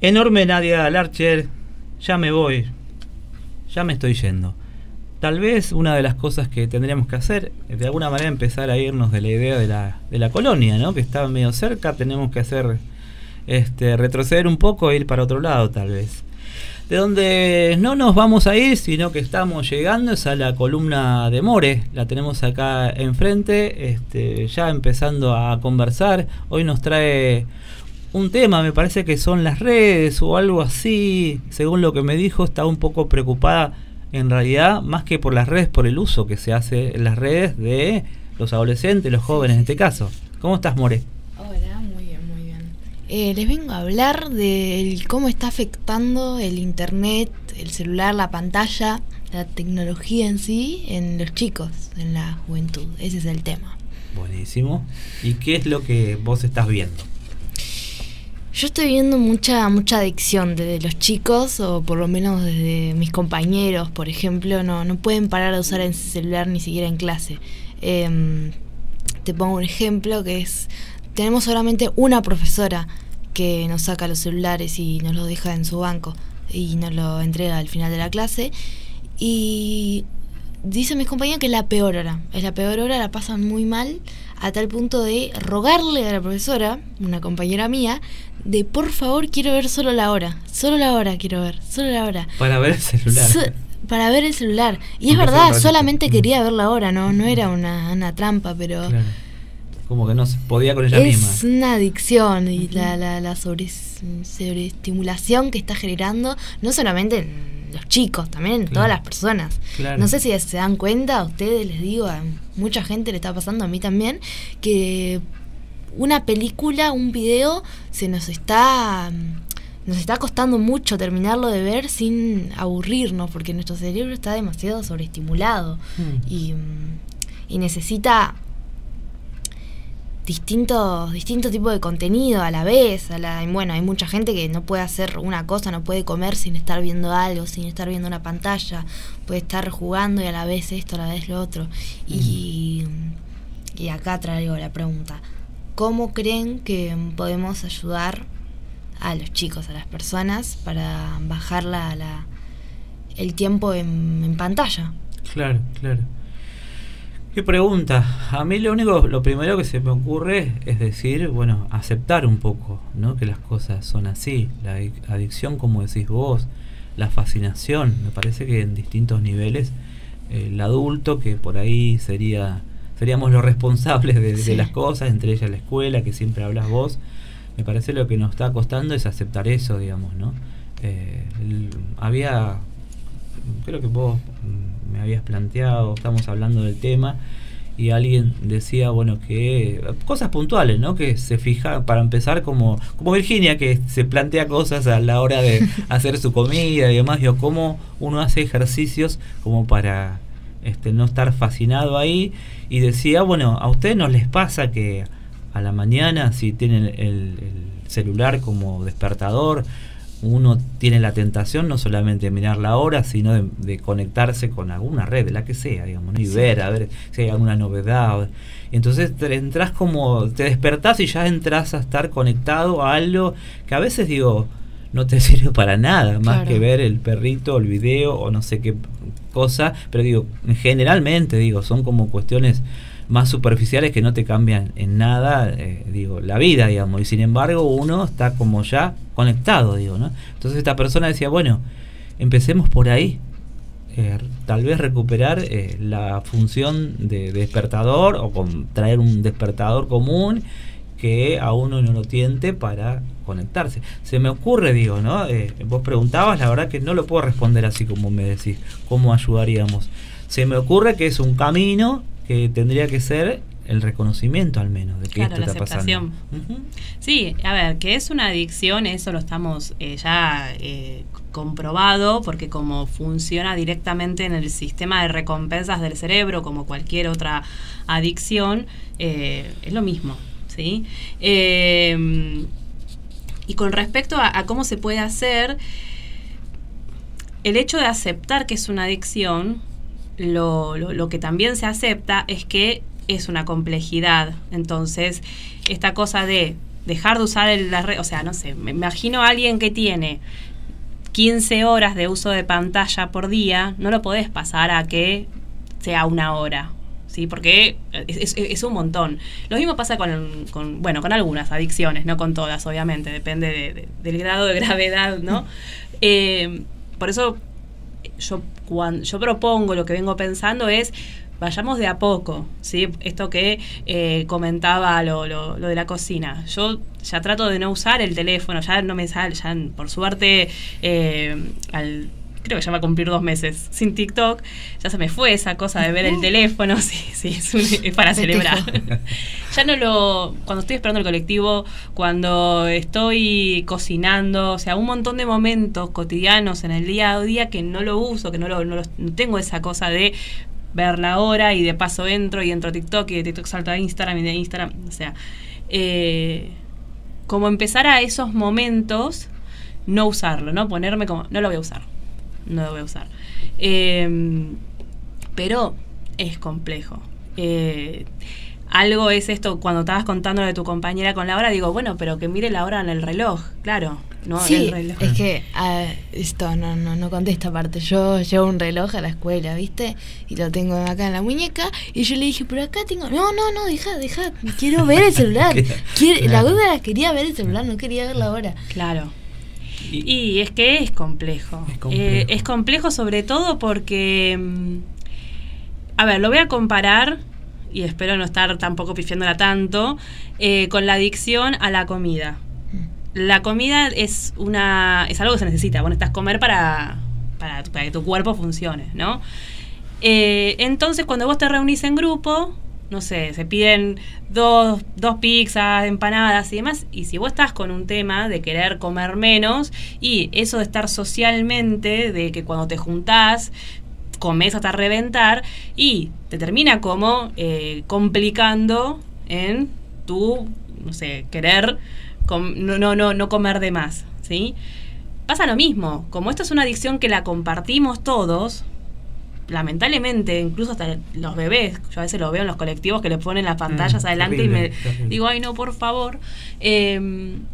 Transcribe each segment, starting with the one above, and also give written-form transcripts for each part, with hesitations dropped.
Enorme Nadia Larcher, ya me voy, ya me estoy yendo. Tal vez una de las cosas que tendríamos que hacer, de alguna manera empezar a irnos de la idea de la colonia, ¿no? Que está medio cerca, tenemos que hacer retroceder un poco e ir para otro lado tal vez. De donde no nos vamos a ir, sino que estamos llegando es a la columna de More, la tenemos acá enfrente, ya empezando a conversar. Hoy nos trae un tema, me parece que son las redes o algo así, según lo que me dijo, está un poco preocupada en realidad, más que por las redes, por el uso que se hace en las redes de los adolescentes, los jóvenes en este caso. ¿Cómo estás, More? Hola, muy bien, muy bien. Les vengo a hablar de cómo está afectando el internet, el celular, la pantalla, la tecnología en sí, en los chicos, en la juventud. Ese es el tema. Buenísimo. ¿Y qué es lo que vos estás viendo? Yo estoy viendo mucha adicción desde los chicos, o por lo menos desde mis compañeros, por ejemplo, no pueden parar de usar el celular ni siquiera en clase. Te pongo un ejemplo que es, tenemos solamente una profesora que nos saca los celulares y nos los deja en su banco y nos lo entrega al final de la clase, y dicen mis compañeros que es la peor hora, la pasan muy mal, a tal punto de rogarle a la profesora, una compañera mía, de por favor quiero ver solo la hora quiero ver, solo la hora. Para ver el celular. Para ver el celular. Y es verdad, solamente quería ver la hora, no era una trampa, pero... Claro. Como que no se podía con ella misma. Es una adicción y la sobreestimulación que está generando, no solamente en los chicos, también en todas las personas. Claro. No sé si se dan cuenta, a ustedes les digo, a mucha gente le está pasando, a mí también, que una película, un video, nos está costando mucho terminarlo de ver sin aburrirnos, porque nuestro cerebro está demasiado sobreestimulado y necesita distintos tipos de contenido a la vez. Bueno, hay mucha gente que no puede hacer una cosa, no puede comer sin estar viendo algo, sin estar viendo una pantalla, puede estar jugando y a la vez esto, a la vez lo otro. Y acá traigo la pregunta: ¿cómo creen que podemos ayudar a los chicos, a las personas, para bajar el tiempo en pantalla? Claro. ¿Qué pregunta? A mí lo primero que se me ocurre es decir, bueno, aceptar un poco, ¿no? Que las cosas son así. La adicción, como decís vos, la fascinación, me parece que en distintos niveles, el adulto, que por ahí seríamos los responsables de las cosas, entre ellas la escuela, que siempre hablas vos, me parece lo que nos está costando es aceptar eso, digamos, ¿no? Creo que vos me habías planteado, estamos hablando del tema, y alguien decía, bueno, que cosas puntuales, ¿no? Que se fija, para empezar, como Virginia, que se plantea cosas a la hora de hacer su comida y demás, digo, cómo uno hace ejercicios como para no estar fascinado ahí, y decía, bueno, a ustedes no les pasa que a la mañana, si tienen el celular como despertador, uno tiene la tentación no solamente de mirar la hora, sino de conectarse con alguna red, la que sea, digamos, ¿no? Y ver, a ver si hay alguna novedad. Y entonces te despertás y ya entras a estar conectado a algo que a veces, digo, no te sirve para nada, más que ver el perrito, el video o no sé qué cosa, pero digo, generalmente, digo, son como cuestiones más superficiales que no te cambian en nada, la vida, digamos, y sin embargo uno está como ya conectado, digo, ¿no? Entonces esta persona decía, bueno, empecemos por ahí, tal vez recuperar la función de despertador, o traer un despertador común que a uno no lo tiente para conectarse. Se me ocurre, digo, ¿no? Vos preguntabas, la verdad que no lo puedo responder así como me decís, ¿cómo ayudaríamos? Se me ocurre que es un camino que tendría que ser el reconocimiento, al menos, de que esto está pasando. Sí, a ver, que es una adicción, eso lo estamos comprobado, porque como funciona directamente en el sistema de recompensas del cerebro, como cualquier otra adicción, es lo mismo, ¿sí? Y con respecto a cómo se puede hacer, el hecho de aceptar que es una adicción, lo que también se acepta es que es una complejidad. Entonces, esta cosa de dejar de usar la red, o sea, no sé, me imagino a alguien que tiene 15 horas de uso de pantalla por día, no lo podés pasar a que sea 1 hora, ¿sí? Porque es un montón. Lo mismo pasa con algunas adicciones, no con todas, obviamente, depende del grado de gravedad, ¿no? Por eso cuando yo propongo, lo que vengo pensando es vayamos de a poco, ¿sí? Esto que comentaba lo de la cocina. Yo ya trato de no usar el teléfono, ya no me sale, ya por suerte, creo que ya va a cumplir 2 meses sin TikTok, ya se me fue esa cosa de ver el teléfono, sí, es para celebrar. Ya no cuando estoy esperando el colectivo, cuando estoy cocinando, o sea, un montón de momentos cotidianos en el día a día que no lo uso, que no tengo esa cosa de ver la hora y de paso entro a TikTok y de TikTok salto a Instagram y de Instagram, o sea, como empezar a esos momentos no usarlo, ¿no? Ponerme como, no lo voy a usar. Pero es complejo. Algo es esto, cuando estabas contando de tu compañera con la hora, digo, bueno, pero que mire la hora en el reloj, claro. No, sí, el reloj. Es que esto no conté esta parte. Yo llevo un reloj a la escuela, ¿viste? Y lo tengo acá en la muñeca. Y yo le dije, pero acá tengo... No, deja. Quiero ver el celular. La duda quería ver el celular, no quería ver la hora. Claro. Y es que es complejo. Es complejo sobre todo porque... a ver, lo voy a comparar, y espero no estar tampoco pifiándola tanto, con la adicción a la comida. La comida es algo que se necesita. Bueno, estás comer para que tu cuerpo funcione, ¿no? Entonces, cuando vos te reunís en grupo, no sé, se piden dos pizzas, empanadas y demás, y si vos estás con un tema de querer comer menos, y eso de estar socialmente, de que cuando te juntás, comés hasta reventar, y te termina como complicando en tu, no sé, querer no comer de más, ¿sí? Pasa lo mismo, como esto es una adicción que la compartimos todos, lamentablemente, incluso hasta los bebés, yo a veces los veo en los colectivos que le ponen las pantallas adelante terrible. Digo, ay no, por favor. Es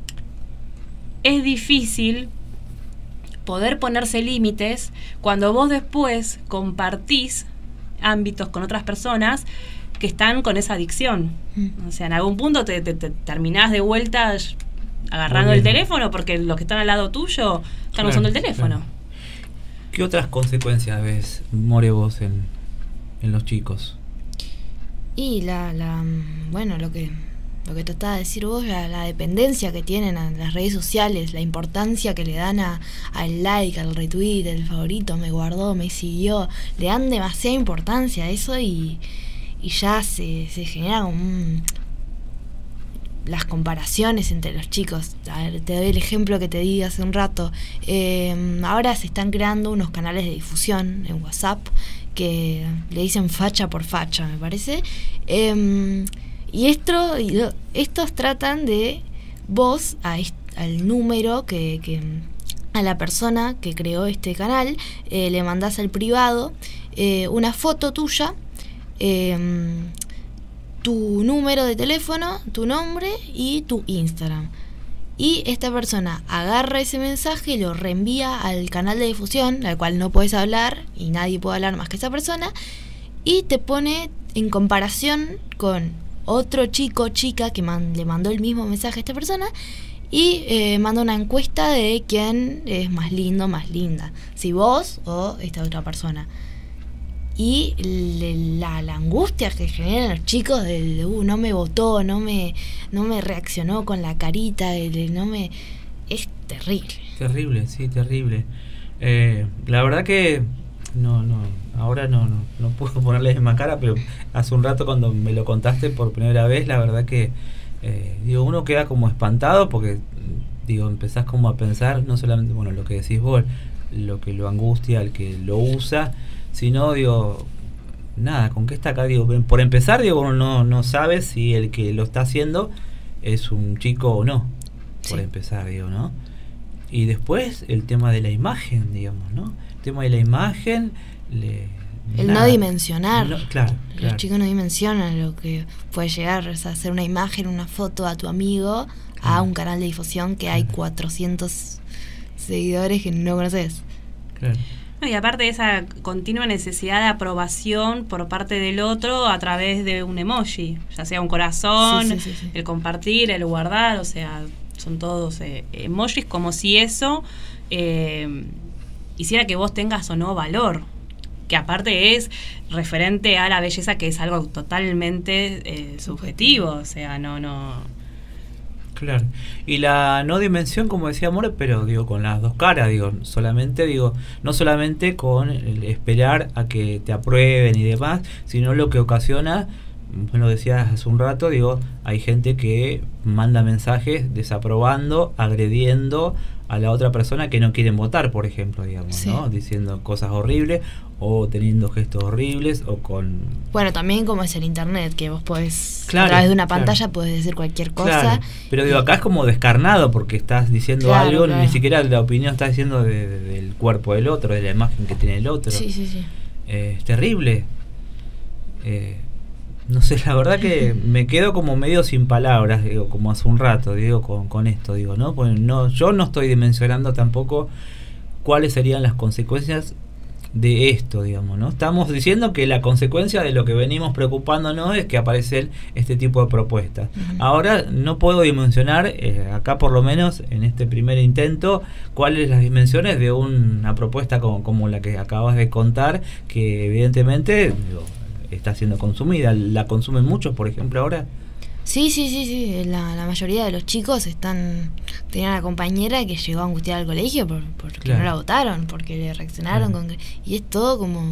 difícil poder ponerse límites cuando vos después compartís ámbitos con otras personas que están con esa adicción. O sea, en algún punto te terminás de vuelta agarrando el teléfono porque los que están al lado tuyo están usando el teléfono. Claro. ¿Qué otras consecuencias ves, More, vos en los chicos? Y bueno, lo que trataba de decir vos, la dependencia que tienen a las redes sociales, la importancia que le dan al like, al retweet, el favorito, me guardó, me siguió, le dan demasiada importancia a eso y ya se genera las comparaciones entre los chicos. A ver, te doy el ejemplo que te di hace un rato. Ahora se están creando unos canales de difusión en WhatsApp que le dicen facha por facha, me parece. Y estos tratan de vos, al número que a la persona que creó este canal, le mandás al privado una foto tuya, tu número de teléfono, tu nombre y tu Instagram. Y esta persona agarra ese mensaje y lo reenvía al canal de difusión, al cual no puedes hablar y nadie puede hablar más que esa persona, y te pone en comparación con otro chico o chica que le mandó el mismo mensaje a esta persona y manda una encuesta de quién es más lindo, más linda, si vos o esta otra persona. Y la angustia que generan los chicos de no me votó, no me reaccionó con la carita, es terrible. Terrible, sí, terrible. La verdad que ahora no puedo ponerle la misma cara, pero hace un rato cuando me lo contaste por primera vez, la verdad que uno queda como espantado porque empezás como a pensar no solamente lo que decís vos, lo que lo angustia, el que lo usa, sino nada, ¿con qué está acá? Por empezar, uno no sabe si el que lo está haciendo es un chico o no, por empezar, ¿no? Y después el tema de la imagen, digamos, ¿no? El tema de la imagen, no dimensionar. Claro. Los chicos no dimensionan lo que puede llegar a hacer una imagen, una foto a tu amigo, a un canal de difusión que hay 400 seguidores que no conoces. Claro. No, y aparte de esa continua necesidad de aprobación por parte del otro a través de un emoji, ya sea un corazón, Sí. el compartir, el guardar, o sea, son todos emojis, como si eso hiciera que vos tengas o no valor, que aparte es referente a la belleza, que es algo totalmente subjetivo, o sea, no. Claro. Y la no dimensión, como decía More, pero digo, con las dos caras, digo, solamente, digo, no solamente con el esperar a que te aprueben y demás, sino lo que ocasiona, lo decías hace un rato, digo, hay gente que manda mensajes desaprobando, agrediendo a la otra persona que no quieren votar, por ejemplo, digamos, Sí. ¿no? Diciendo cosas horribles o teniendo gestos horribles o con... Bueno, también como es el internet, que vos podés, Claro, a través de una claro. pantalla podés decir cualquier cosa. Claro, pero digo, acá es como descarnado porque estás diciendo Claro, algo, claro. ni siquiera la opinión estás diciendo del cuerpo del otro, de la imagen que tiene el otro. Sí. Es terrible. No sé, la verdad que me quedo como medio sin palabras, digo, como hace un rato, digo, con esto, digo, ¿no? Pues no, yo no estoy dimensionando tampoco cuáles serían las consecuencias de esto, digamos, ¿no? Estamos diciendo que la consecuencia de lo que venimos preocupándonos es que aparecen este tipo de propuestas. Ujú. Ahora no puedo dimensionar, acá por lo menos en este primer intento, cuáles las dimensiones de una propuesta como la que acabas de contar, que evidentemente digo, está siendo consumida. ¿La consumen muchos, por ejemplo, ahora? Sí. La mayoría de los chicos tenían una compañera que llegó a angustiar al colegio porque Claro. no la votaron, porque le reaccionaron Claro. y es todo como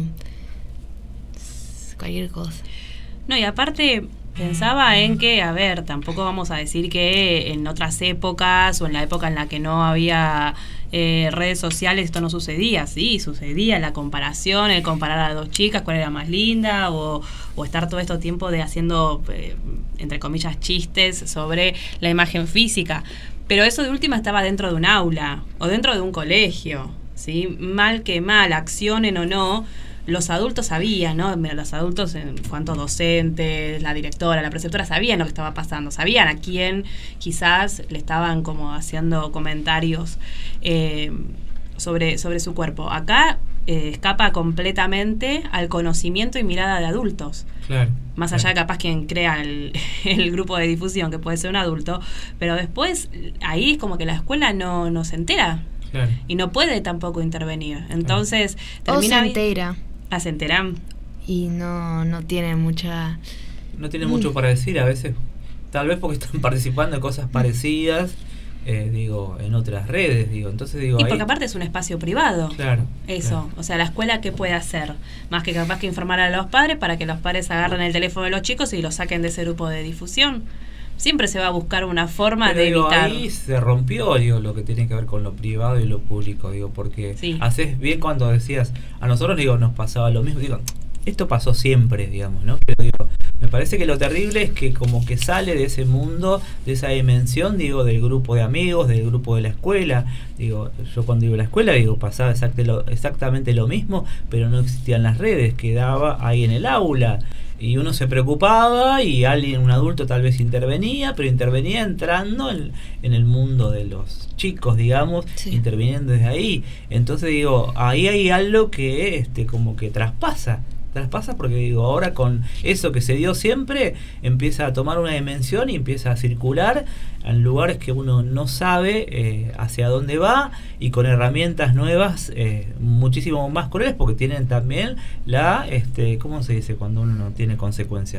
cualquier cosa. No, y aparte pensaba en que, a ver, tampoco vamos a decir que en otras épocas o en la época en la que no había redes sociales esto no sucedía. Sí, sucedía la comparación, el comparar a dos chicas, cuál era más linda, o estar todo este tiempo haciendo, entre comillas, chistes sobre la imagen física. Pero eso de última estaba dentro de un aula o dentro de un colegio, ¿sí? Mal que mal, accionen o no, los adultos sabían, ¿no? Los adultos, en cuanto docentes, la directora, la preceptora, sabían lo que estaba pasando, sabían a quién quizás le estaban como haciendo comentarios sobre su cuerpo. Acá escapa completamente al conocimiento y mirada de adultos. Claro. Más allá de capaz quien crea el grupo de difusión, que puede ser un adulto, pero después ahí es como que la escuela no se entera. Claro. Y no puede tampoco intervenir. Entonces, O se termina... entera se enteran. y no tiene mucha... No tiene mucho para decir a veces, tal vez porque están participando de cosas parecidas, digo, en otras redes, digo, entonces digo... Y ahí, porque aparte es un espacio privado. claro, Eso, claro. o sea, la escuela, ¿qué puede hacer? Más que capaz que informar a los padres para que los padres agarren el teléfono de los chicos y los saquen de ese grupo de difusión. Siempre se va a buscar una forma Pero de digo, evitar. ahí se rompió, digo, lo que tiene que ver con lo privado y lo público, digo, porque Sí. haces bien cuando decías, a nosotros, digo, nos pasaba lo mismo, digo, esto pasó siempre, digamos, ¿no? Pero digo, me parece que lo terrible es que como que sale de ese mundo, de esa dimensión, digo, del grupo de amigos, del grupo de la escuela, digo, yo cuando iba a la escuela, digo, pasaba exactamente lo mismo, pero no existían las redes, quedaba ahí en el aula. Y uno se preocupaba y un adulto tal vez intervenía, pero intervenía entrando en el mundo de los chicos, digamos, Sí. interviniendo desde ahí. Entonces digo, ahí hay algo que como que traspasa porque digo, ahora con eso que se dio siempre, empieza a tomar una dimensión y empieza a circular en lugares que uno no sabe hacia dónde va, y con herramientas nuevas muchísimo más crueles, porque tienen también ¿cómo se dice cuando uno no tiene consecuencias?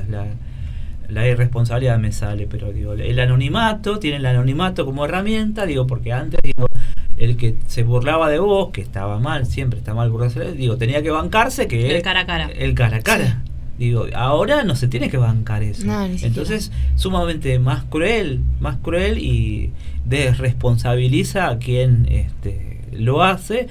La irresponsabilidad me sale, pero digo, el anonimato, tienen el anonimato como herramienta, digo, porque antes, digo, el que se burlaba de vos, que estaba mal, siempre está mal burlarse, digo, tenía que bancarse que El cara a cara. el cara a cara. Digo, ahora no se tiene que bancar eso. No, ni siquiera. Entonces, sumamente más cruel y desresponsabiliza a quien lo hace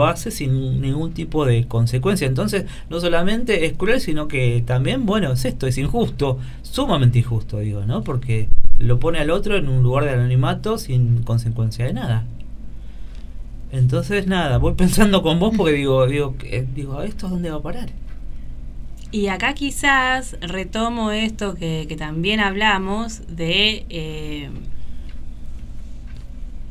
sin ningún tipo de consecuencia. Entonces, no solamente es cruel, sino que también, bueno, es injusto, sumamente injusto, digo, ¿no? Porque lo pone al otro en un lugar de anonimato sin consecuencia de nada. Entonces, nada, voy pensando con vos porque digo, ¿esto es dónde va a parar? Y acá quizás retomo esto que también hablamos de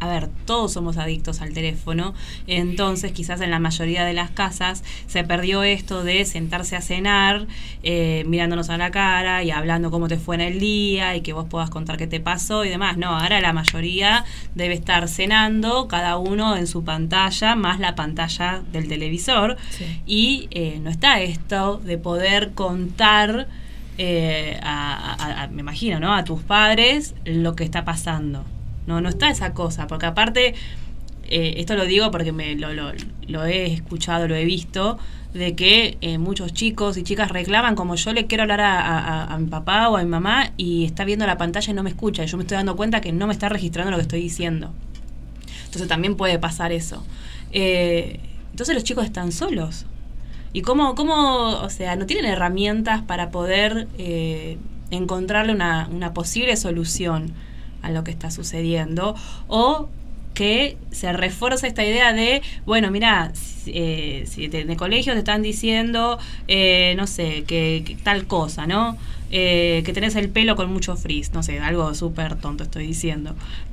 a ver, todos somos adictos al teléfono, entonces quizás en la mayoría de las casas se perdió esto de sentarse a cenar, mirándonos a la cara y hablando cómo te fue en el día y que vos puedas contar qué te pasó y demás. No, ahora la mayoría debe estar cenando, cada uno en su pantalla, más la pantalla del televisor, sí. Y no está esto de poder contar me imagino, ¿no?, a tus padres lo que está pasando. No está esa cosa, porque aparte, esto lo digo porque lo he escuchado, lo he visto, de que muchos chicos y chicas reclaman como yo le quiero hablar a mi papá o a mi mamá y está viendo la pantalla y no me escucha, y yo me estoy dando cuenta que no me está registrando lo que estoy diciendo. Entonces también puede pasar eso. Entonces los chicos están solos. ¿Y cómo, o sea, no tienen herramientas para poder encontrarle una posible solución a lo que está sucediendo? O que se refuerza esta idea de, bueno, mira, si en el colegio te están diciendo, no sé, que tal cosa, ¿no? Que tenés el pelo con mucho frizz, no sé, algo súper tonto estoy diciendo.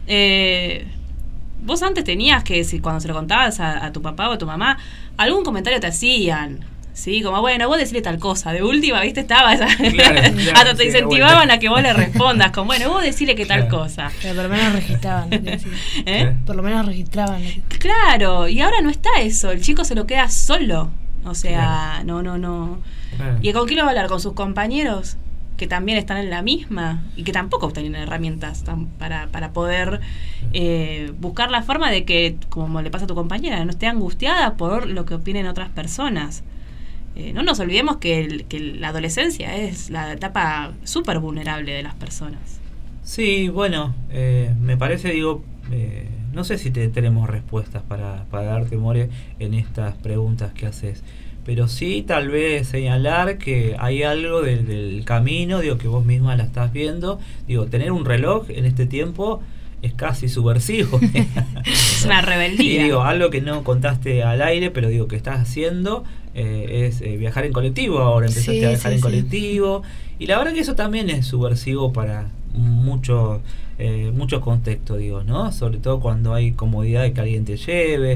Vos antes tenías que, cuando se lo contabas a tu papá o a tu mamá, algún comentario te hacían. Sí, como bueno, vos decirle tal cosa. De última, ¿viste? Estaba esa. Claro, hasta te incentivaban a que vos le respondas. Como bueno, vos decirle que tal cosa. Pero por lo menos registraban. Por lo menos registraban. Claro, y ahora no está eso. El chico se lo queda solo. O sea, no. Claro. ¿Y con quién lo va a hablar? ¿Con sus compañeros? Que también están en la misma. Y que tampoco tienen herramientas para poder buscar la forma de que, como le pasa a tu compañera, no esté angustiada por lo que opinen otras personas. No nos olvidemos que la adolescencia es la etapa súper vulnerable de las personas. Sí, bueno, me parece, no sé si tenemos respuestas para darte, More, en estas preguntas que haces, pero sí tal vez señalar que hay algo del camino, que vos misma la estás viendo. Tener un reloj en este tiempo es casi subversivo. Es una rebeldía. Y algo que no contaste al aire, pero que estás haciendo es viajar en colectivo. Ahora empezaste a viajar en colectivo. Y la verdad que eso también es subversivo para muchos contextos, ¿no? Sobre todo cuando hay comodidad de que alguien te lleve.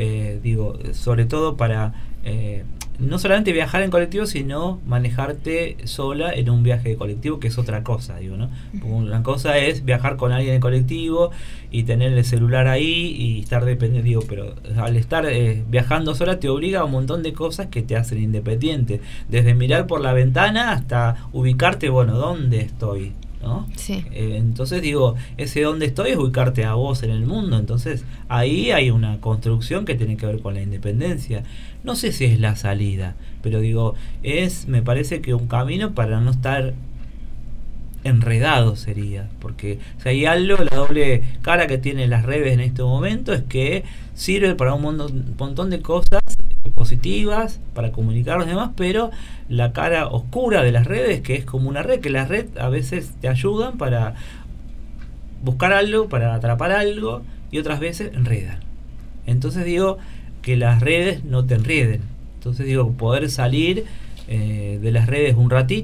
Sobre todo para no solamente viajar en colectivo, sino manejarte sola en un viaje de colectivo, que es otra cosa, ¿no? Una cosa es viajar con alguien en colectivo y tener el celular ahí y estar dependiente, pero al estar viajando sola te obliga a un montón de cosas que te hacen independiente, desde mirar por la ventana hasta ubicarte, ¿dónde estoy? ¿No? Sí. Entonces ese dónde estoy es ubicarte a vos en el mundo. Entonces ahí hay una construcción que tiene que ver con la independencia. No sé si es la salida, pero me parece que un camino para no estar enredado sería, porque si hay algo, la doble cara que tienen las redes en este momento es que sirve para un montón de cosas positivas, para comunicar a los demás, pero la cara oscura de las redes, que es como una red, que las redes a veces te ayudan para buscar algo, para atrapar algo, y otras veces enredan. Entonces que las redes no te enreden. Entonces poder salir de las redes un ratito